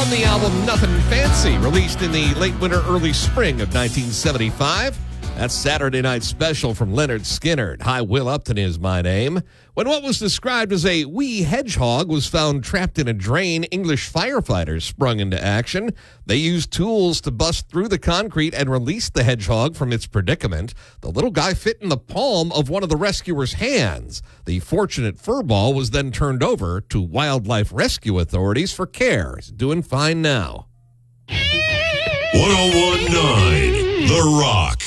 from the album Nothing Fancy, released in the late winter, early spring of 1975. That's Saturday Night Special from Lynyrd Skynyrd. Hi, Will Upton is my name. When what was described as a wee hedgehog was found trapped in a drain, English firefighters sprung into action. They used tools to bust through the concrete and release the hedgehog from its predicament. The little guy fit in the palm of one of the rescuers' hands. The fortunate furball was then turned over to wildlife rescue authorities for care. He's doing fine now. 101.9 The Rock.